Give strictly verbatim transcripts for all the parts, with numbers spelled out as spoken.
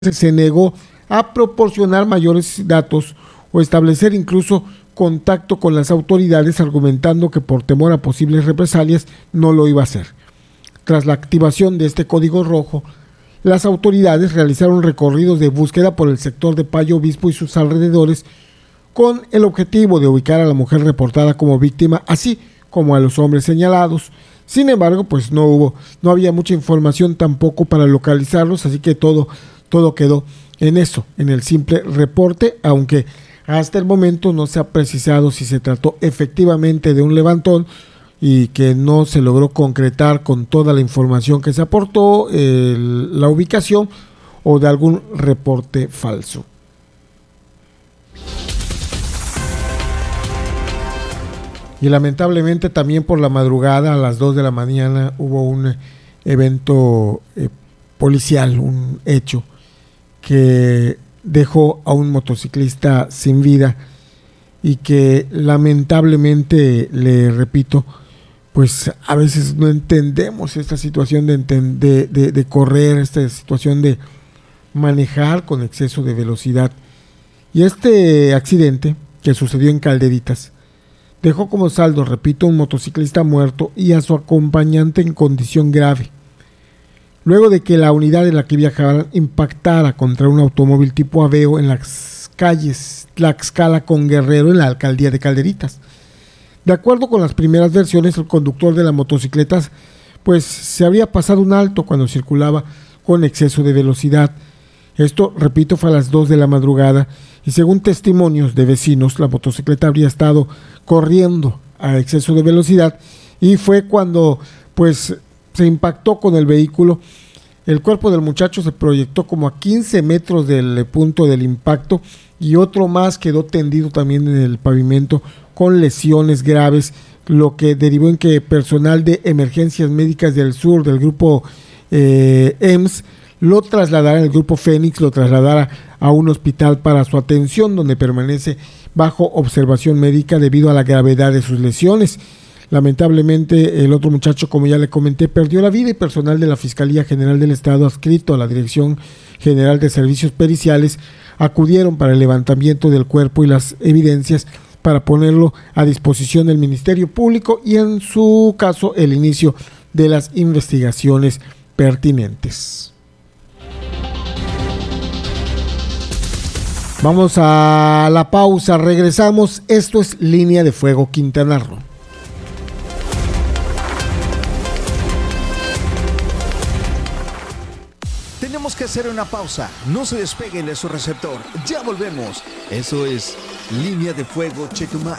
se negó a proporcionar mayores datos o establecer incluso contacto con las autoridades, argumentando que por temor a posibles represalias no lo iba a hacer. Tras la activación de este código rojo, las autoridades realizaron recorridos de búsqueda por el sector de Payo Obispo y sus alrededores con el objetivo de ubicar a la mujer reportada como víctima, así como a los hombres señalados. Sin embargo, pues no hubo, no había mucha información tampoco para localizarlos, así que todo, todo quedó en eso, en el simple reporte, aunque hasta el momento no se ha precisado si se trató efectivamente de un levantón y que no se logró concretar con toda la información que se aportó, el, la ubicación, o de algún reporte falso. Y lamentablemente también por la madrugada, a las dos de la mañana, hubo un evento eh, policial, un hecho que dejó a un motociclista sin vida y que lamentablemente, le repito, pues a veces no entendemos esta situación de, de, de, de correr, esta situación de manejar con exceso de velocidad. Y este accidente que sucedió en Calderitas dejó como saldo, repito, un motociclista muerto y a su acompañante en condición grave, luego de que la unidad en la que viajaban impactara contra un automóvil tipo Aveo en las calles Tlaxcala con Guerrero, en la alcaldía de Calderitas. De acuerdo con las primeras versiones, el conductor de la motocicleta pues se habría pasado un alto cuando circulaba con exceso de velocidad. Esto, repito, fue a las dos de la madrugada y según testimonios de vecinos, la motocicleta habría estado corriendo a exceso de velocidad y fue cuando pues se impactó con el vehículo. El cuerpo del muchacho se proyectó como a quince metros del punto del impacto y otro más quedó tendido también en el pavimento con lesiones graves, lo que derivó en que personal de emergencias médicas del sur del grupo eh, E M S lo trasladara, el grupo Fénix lo trasladara a un hospital para su atención, donde permanece bajo observación médica debido a la gravedad de sus lesiones. Lamentablemente, el otro muchacho, como ya le comenté, perdió la vida y personal de la Fiscalía General del Estado, adscrito a la Dirección General de Servicios Periciales, acudieron para el levantamiento del cuerpo y las evidencias para ponerlo a disposición del Ministerio Público y, en su caso, el inicio de las investigaciones pertinentes. Vamos a la pausa, regresamos. Esto es Línea de Fuego Quintana Roo. Tenemos que hacer una pausa. No se despeguen de su receptor. Ya volvemos. Eso es Línea de Fuego Chetumal.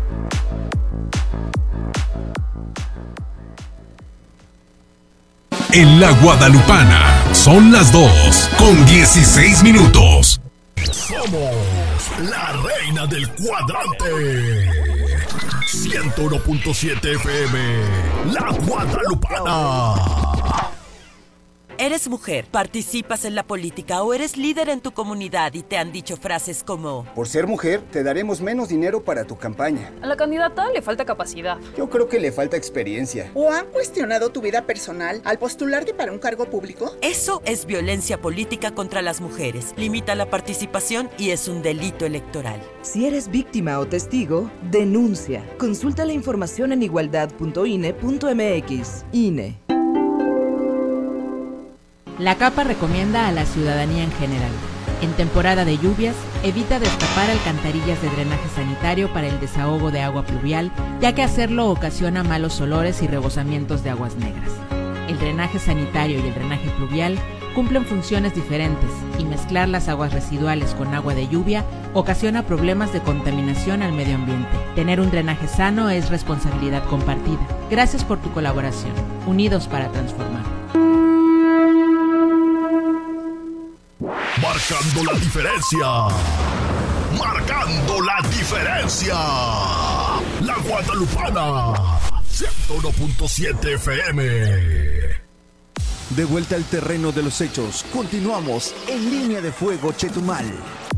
En la Guadalupana son las dos con dieciséis minutos. Somos la reina del cuadrante. ciento uno punto siete F M, La Guadalupana. ¿Eres mujer, participas en la política o eres líder en tu comunidad y te han dicho frases como: por ser mujer, te daremos menos dinero para tu campaña? A la candidata le falta capacidad. Yo creo que le falta experiencia. ¿O han cuestionado tu vida personal al postularte para un cargo público? Eso es violencia política contra las mujeres. Limita la participación y es un delito electoral. Si eres víctima o testigo, denuncia. Consulta la información en igualdad punto I N E punto M X. I N E. La CAPA recomienda a la ciudadanía en general: en temporada de lluvias, evita destapar alcantarillas de drenaje sanitario para el desahogo de agua pluvial, ya que hacerlo ocasiona malos olores y rebosamientos de aguas negras. El drenaje sanitario y el drenaje pluvial cumplen funciones diferentes y mezclar las aguas residuales con agua de lluvia ocasiona problemas de contaminación al medio ambiente. Tener un drenaje sano es responsabilidad compartida. Gracias por tu colaboración. Unidos para transformar. Marcando la diferencia. Marcando la diferencia. La Guadalupana. ciento uno punto siete F M. De vuelta al terreno de los hechos, continuamos en Línea de Fuego Chetumal.